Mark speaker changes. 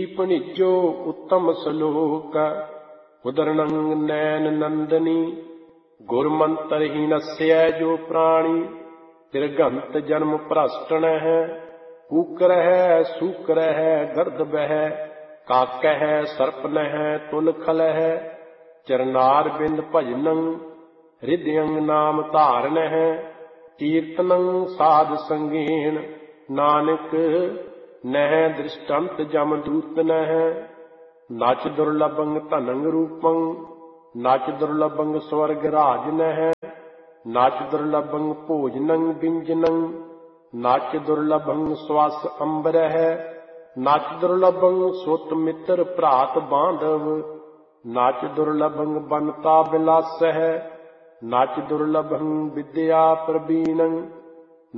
Speaker 1: ਭਣਿਜੋ ਉੱਤਮ ਸਲੋਕ ਉਦਰਣੰ ਨੈਨ ਨੰਦਨੀ। ਗੁਰ ਮੰਤਰ ਹੀ ਨਸਿਐ ਜੋ ਪ੍ਰਾਣੀ ਤਿਰਗੰਤ ਜਨਮ ਭ੍ਰਸ਼ਟਣਹਿ। ਕੂਕਰਹਿ ਸੂਕਰਹਿ ਗਰਦ ਬਹਿ ਕਾਕਹਿ ਸਰਪਨਹਿ ਤੁਲ ਖਲਹਿ। ਚਰਨਾਰ ਬਿੰਦ ਭਜਨੰ ਹਿਰਦਯੰ ਨਾਮ ਧਾਰਨਹਿ। ਕੀਰਤਨੰ ਸਾਧ ਸੰਗੀਣ ਨਾਨਕ ਨਹਿ ਦ੍ਰਿਸ਼ਟੰਤ ਜਮ ਦੂਤਨਹਿ। ਨਚ ਦੁਰਲਭੰ ਧਨੰ ਰੂਪੰ ਨਚ ਦੁਰਲਭੰ ਸਵਰਗ ਰਾਜਨਹਿ। ਨਚ ਦੁਰਲਭੰ ਭੋਜਨੰ ਬਿੰਜਨੰ ਨਚ ਦੁਰਲਭੰ ਸਵਸ ਅੰਬਰਹਿ। ਨਚ ਦੁਰਲਭੰ ਸੁਤ ਮਿੱਤਰ ਭਰਾਤ ਬਾਂਧਵ ਨਚ ਦੁਰਲਭੰ ਬਨਤਾ ਬਿਲਾਸਹਿ। ਨਚ ਦੁਰਲਭੰ ਵਿਦਿਆ ਪ੍ਰਬੀਣੰ